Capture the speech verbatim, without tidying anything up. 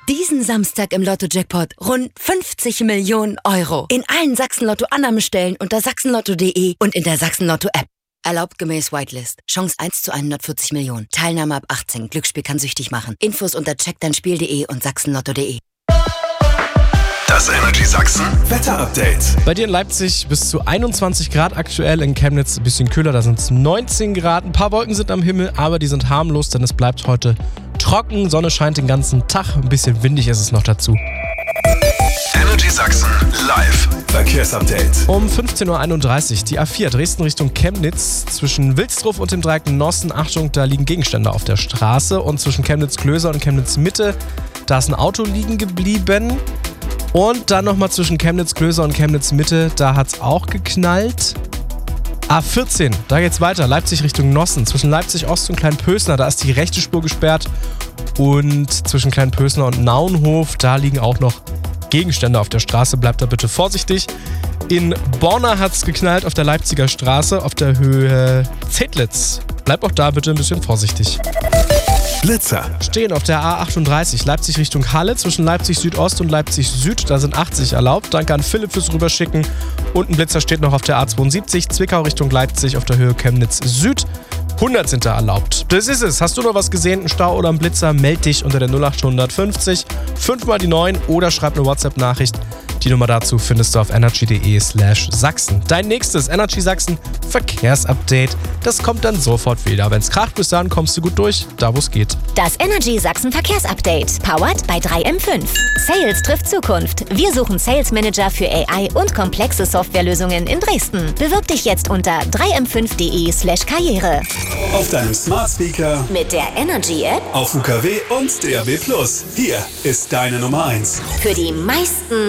Diesen Samstag im Lotto-Jackpot rund fünfzig Millionen Euro. In allen Sachsen-Lotto-Annahmestellen unter sachsenlotto punkt de und in der Sachsen-Lotto-App. Erlaubt gemäß Whitelist. Chance eins zu hundertvierzig Millionen. Teilnahme ab achtzehn. Glücksspiel kann süchtig machen. Infos unter check dein spiel punkt de und sachsenlotto punkt de. Das Energy Sachsen Wetter-Update. Bei dir in Leipzig bis zu einundzwanzig Grad aktuell, in Chemnitz ein bisschen kühler, da sind es neunzehn Grad. Ein paar Wolken sind am Himmel, aber die sind harmlos, denn es bleibt heute trocken. Sonne scheint den ganzen Tag, ein bisschen windig ist es noch dazu. Energy Sachsen live Verkehrsupdate. Um fünfzehn Uhr einunddreißig, die A vier Dresden Richtung Chemnitz, zwischen Wilsdruff und dem Dreieck Nossen. Achtung, da liegen Gegenstände auf der Straße. Und zwischen Chemnitz-Klöser und Chemnitz-Mitte, da ist ein Auto liegen geblieben. Und dann nochmal zwischen Chemnitz-Klöser und Chemnitz-Mitte, da hat es auch geknallt. A vierzehn, da geht's weiter, Leipzig Richtung Nossen. Zwischen Leipzig-Ost und Kleinpösner, da ist die rechte Spur gesperrt. Und zwischen Kleinpösner und Naunhof, da liegen auch noch Gegenstände auf der Straße. Bleibt da bitte vorsichtig. In Borna hat es geknallt auf der Leipziger Straße auf der Höhe Zedlitz. Bleibt auch da bitte ein bisschen vorsichtig. Blitzer. Stehen auf der A achtunddreißig, Leipzig Richtung Halle, zwischen Leipzig Südost und Leipzig Süd, da sind achtzig erlaubt. Danke an Philipp fürs Rüberschicken. Und ein Blitzer steht noch auf der A zweiundsiebzig, Zwickau Richtung Leipzig auf der Höhe Chemnitz Süd. hundert sind da erlaubt. Das ist es. Hast du noch was gesehen, einen Stau oder einen Blitzer, meld dich unter der null acht fünfzig, fünf mal die neun oder schreib eine WhatsApp-Nachricht. Die Nummer dazu findest du auf energy punkt de slash Sachsen. Dein nächstes Energy Sachsen Verkehrsupdate, das kommt dann sofort wieder. Wenn's kracht, bis dahin kommst du gut durch, da wo's geht. Das Energy Sachsen Verkehrsupdate, powered bei drei M fünf. Sales trifft Zukunft. Wir suchen Sales Manager für A I und komplexe Softwarelösungen in Dresden. Bewirb dich jetzt unter drei m fünf punkt de slash Karriere. Auf deinem Smart Speaker, Mit der Energy App, auf U K W und D A B plus. Hier ist deine Nummer eins. für die meisten